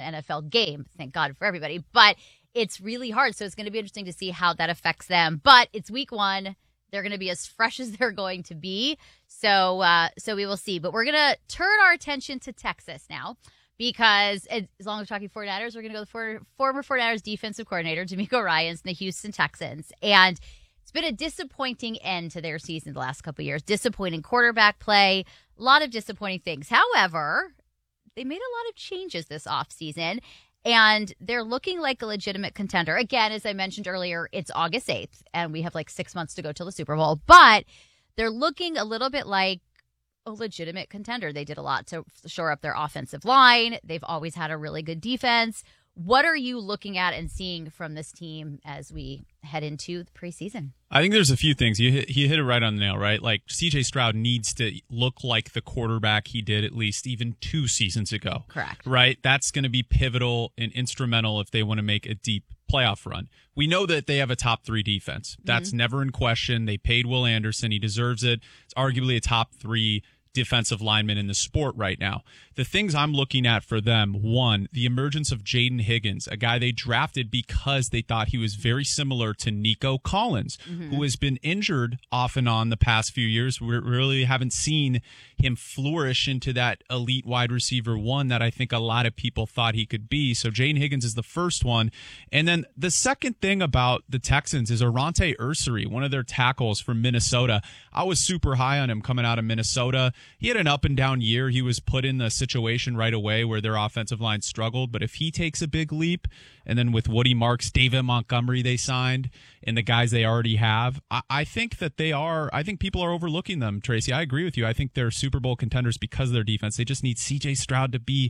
NFL game. Thank God for everybody. But it's really hard. So it's going to be interesting to see how that affects them. But it's week 1. They're going to be as fresh as they're going to be. So we will see. But we're going to turn our attention to Texas now, because as long as we're talking 49ers, we're going to go to former 49ers defensive coordinator DeMeco Ryans and the Houston Texans. And it's been a disappointing end to their season the last couple of years. Disappointing quarterback play, a lot of disappointing things. However, they made a lot of changes this offseason, and they're looking like a legitimate contender. Again, as I mentioned earlier, it's August 8th, and we have like 6 months to go till the Super Bowl. But they're looking a little bit like a legitimate contender. They did a lot to shore up their offensive line. They've always had a really good defense. What are you looking at and seeing from this team as we head into the preseason? I think there's a few things. You hit it right on the nail, right? Like, C.J. Stroud needs to look like the quarterback he did at least even 2 seasons ago. Correct. Right? That's going to be pivotal and instrumental if they want to make a deep playoff run. We know that they have a top 3 defense. That's never in question. They paid Will Anderson. He deserves it. It's arguably a top 3 defensive lineman in the sport right now. The things I'm looking at for them, 1, the emergence of Jaden Higgins, a guy they drafted because they thought he was very similar to Nico Collins, who has been injured off and on the past few years. We really haven't seen him flourish into that elite wide receiver 1 that I think a lot of people thought he could be. So Jaden Higgins is the first one. And then the second thing about the Texans is Arante Ursary, one of their tackles from Minnesota. I was super high on him coming out of Minnesota. He had an up and down year. He was put in the situation right away where their offensive line struggled. But if he takes a big leap, and then with Woody Marks, David Montgomery they signed, and the guys they already have, I think that I think people are overlooking them, Tracy. I agree with you. I think they're Super Bowl contenders because of their defense. They just need C.J. Stroud to be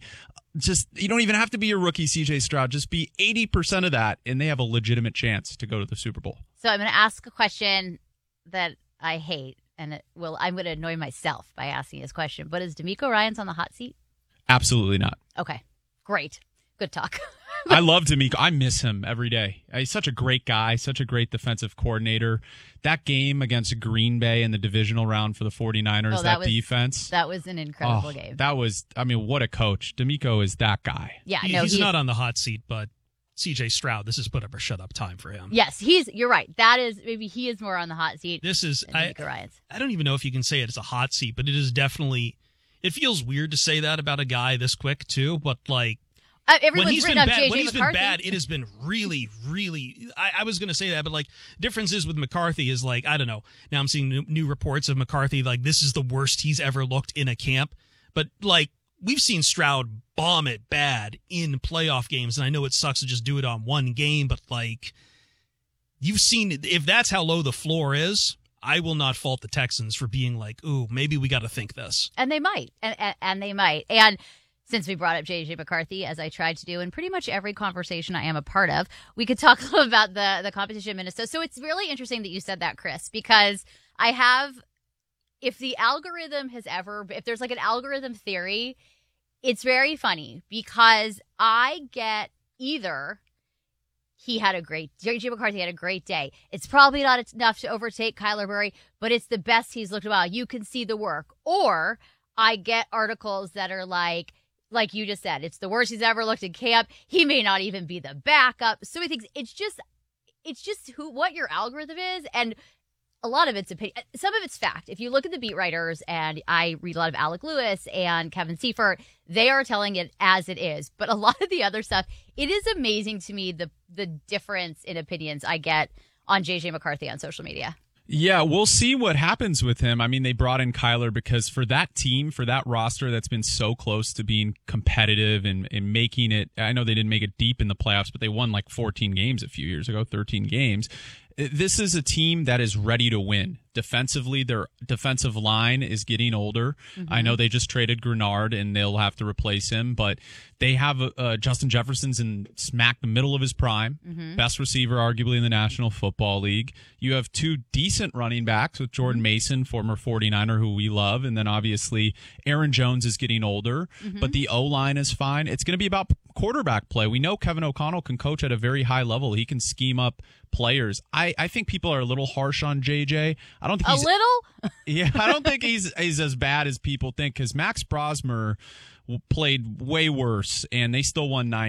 you don't even have to be a rookie C.J. Stroud. Just be 80% of that, and they have a legitimate chance to go to the Super Bowl. So I'm going to ask a question that I hate. And I'm going to annoy myself by asking this question. But is DeMeco Ryans on the hot seat? Absolutely not. Okay, great. Good talk. I love DeMeco. I miss him every day. He's such a great guy, such a great defensive coordinator. That game against Green Bay in the divisional round for the 49ers, defense. That was an incredible game. What a coach. DeMeco is that guy. Yeah, he's not on the hot seat, but C.J. Stroud, this is put up or shut up time for him. Yes, you're right. Maybe he is more on the hot seat. This is, I don't even know if you can say it's a hot seat, but it is definitely, it feels weird to say that about a guy this quick too, but like, when he's been bad, it has been really, really, I was going to say that, but like, differences with McCarthy is like, I don't know. Now I'm seeing new reports of McCarthy, like this is the worst he's ever looked in a camp. But like, we've seen Stroud bomb it bad in playoff games, and I know it sucks to just do it on one game, but like, you've seen, if that's how low the floor is, I will not fault the Texans for being like, ooh, maybe we got to think this. And they might. And they might. And since we brought up J.J. McCarthy, as I tried to do in pretty much every conversation I am a part of, we could talk a little about the competition in Minnesota. So it's really interesting that you said that, Chris, because if there's like an algorithm theory, it's very funny because I get either J.J. McCarthy had a great day. It's probably not enough to overtake Kyler Murray, but it's the best he's looked a while. You can see the work. Or I get articles that are like you just said, it's the worst he's ever looked in camp. He may not even be the backup. So he thinks it's just what your algorithm is. And a lot of it's opinion. Some of it's fact. If you look at the beat writers, and I read a lot of Alec Lewis and Kevin Seifert, they are telling it as it is. But a lot of the other stuff, it is amazing to me the difference in opinions I get on J.J. McCarthy on social media. Yeah, we'll see what happens with him. I mean, they brought in Kyler because for that team, for that roster that's been so close to being competitive and making it, I know they didn't make it deep in the playoffs, but they won like 14 games a few years ago, 13 games. This is a team that is ready to win. Defensively, their defensive line is getting older. Mm-hmm. I know they just traded Grenard, and they'll have to replace him, but they have Justin Jefferson's in smack the middle of his prime, best receiver arguably in the National Football League. You have 2 decent running backs with Jordan Mason, former 49er who we love, and then obviously Aaron Jones is getting older, but the O-line is fine. It's going to be about quarterback play. We know Kevin O'Connell can coach at a very high level. He can scheme up players. I think people are a little harsh on JJ. I don't think he's a little. Yeah, I don't think he's as bad as people think, because Max Brosmer played way worse, and they still won 9